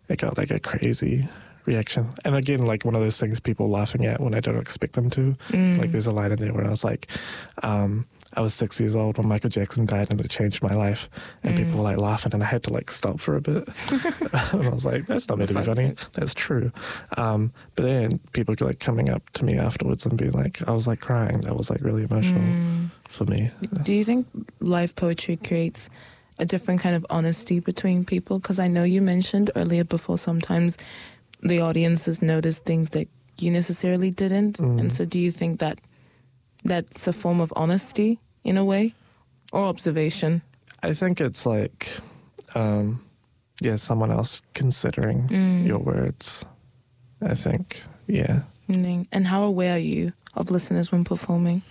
it got like a crazy reaction. And again, like one of those things people laughing at when I don't expect them to. Like there's a line in there where I was like, I was 6 years old when Michael Jackson died and it changed my life. And people were like laughing and I had to like stop for a bit. And I was like, that's not meant to be funny. That's true. But then people were like coming up to me afterwards and being like, I was like crying. That was like really emotional for me. Do you think live poetry creates a different kind of honesty between people? Because I know you mentioned earlier before sometimes the audiences notice things that you necessarily didn't. And so do you think that that's a form of honesty in a way, or observation? I think it's like, someone else considering your words. I think, yeah. And how aware are you of listeners when performing?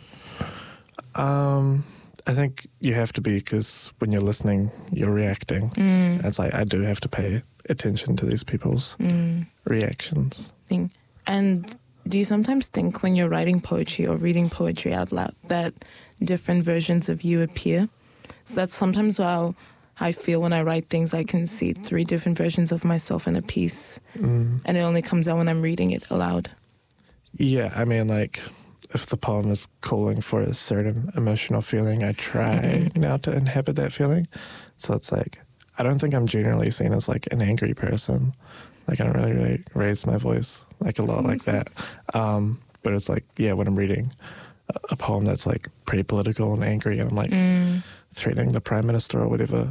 I think you have to be, because when you're listening, you're reacting. It's like I do have to pay attention to these people's reactions. And do you sometimes think when you're writing poetry or reading poetry out loud that different versions of you appear? So that's sometimes how I feel when I write things. I can see 3 different versions of myself in a piece, and it only comes out when I'm reading it aloud. Yeah, I mean, like, if the poem is calling for a certain emotional feeling, I try now to inhabit that feeling. So it's like, I don't think I'm generally seen as like an angry person. Like I don't really raise my voice like a lot like that. But it's like, yeah, when I'm reading a poem that's like pretty political and angry and I'm like threatening the Prime Minister or whatever,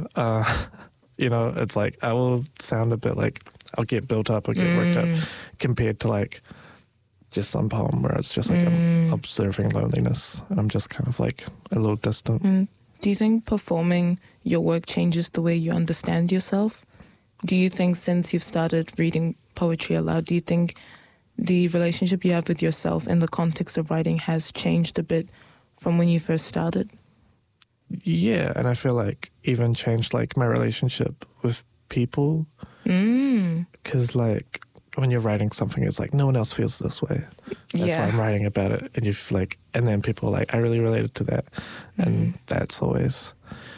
it's like I will sound a bit like I'll get built up or get worked up compared to like just some poem where it's just like I'm observing loneliness and I'm just kind of like a little distant. Do you think performing your work changes the way you understand yourself? Do you think since you've started reading poetry aloud, do you think the relationship you have with yourself in the context of writing has changed a bit from when you first started? Yeah, and I feel like even changed like my relationship with people. Because like when you're writing something, it's like no one else feels this way. That's why I'm writing about it. And and then people are like, I really related to that. And that's always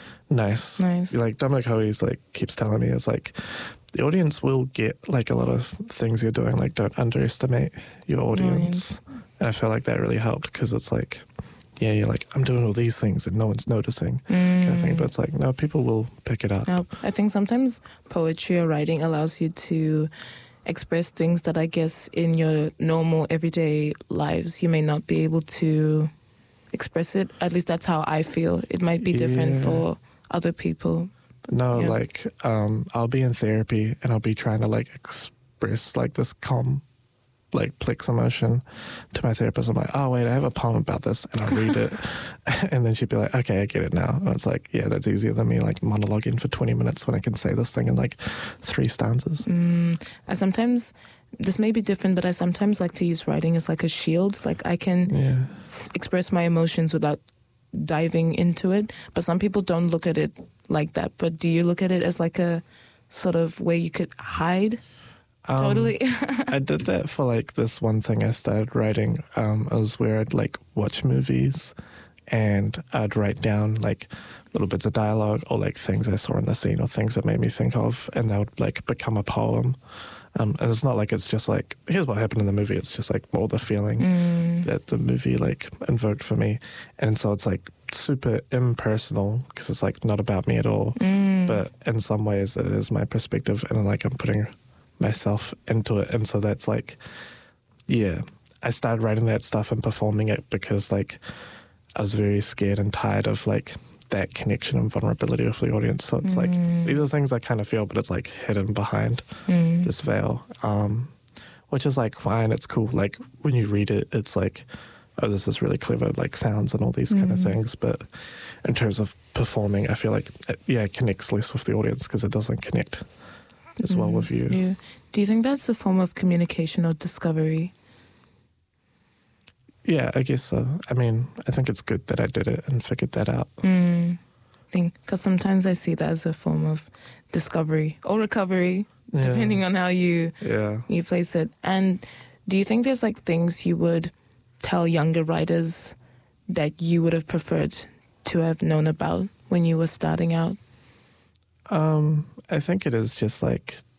nice. Like Dominic Hoey's like keeps telling me, it's like the audience will get like a lot of things you're doing. Like don't underestimate your audience. And I feel like that really helped because it's like, yeah, you're like, I'm doing all these things and no one's noticing kind of thing. But it's like, no, people will pick it up. I think sometimes poetry or writing allows you to express things that I guess in your normal everyday lives you may not be able to express it. At least that's how I feel. It might be different for other people. No, like I'll be in therapy and I'll be trying to like express like this calm like plex emotion to my therapist. I'm like, oh wait, I have a poem about this, and I'll read it. And then she'd be like, okay, I get it now. And it's like, yeah, that's easier than me like monologuing for 20 minutes when I can say this thing in like 3 stanzas. I sometimes, this may be different, but I sometimes like to use writing as like a shield. Like I can express my emotions without diving into it. But some people don't look at it like that. But do you look at it as like a sort of way you could hide? Totally. I did that for like this one thing I started writing. It was where I'd like watch movies and I'd write down like little bits of dialogue or like things I saw in the scene or things that made me think of, and that would like become a poem. And it's not like it's just like, here's what happened in the movie. It's just like more the feeling that the movie like invoked for me. And so it's like super impersonal because it's like not about me at all. But in some ways it is my perspective, and like I'm putting myself into it. And so that's like, yeah, I started writing that stuff and performing it because like I was very scared and tired of like that connection and vulnerability with the audience. So it's like, these are things I kind of feel, but it's like hidden behind this veil, which is like fine, it's cool. Like when you read it, it's like, oh, this is really clever, like sounds and all these kind of things. But in terms of performing, I feel like, it connects less with the audience because it doesn't connect as well with you. Yeah. Do you think that's a form of communication or discovery? Yeah, I guess so. I mean, I think it's good that I did it and figured that out. Because sometimes I see that as a form of discovery or recovery, depending on how you place it. And do you think there's like things you would tell younger writers that you would have preferred to have known about when you were starting out? I think it is just like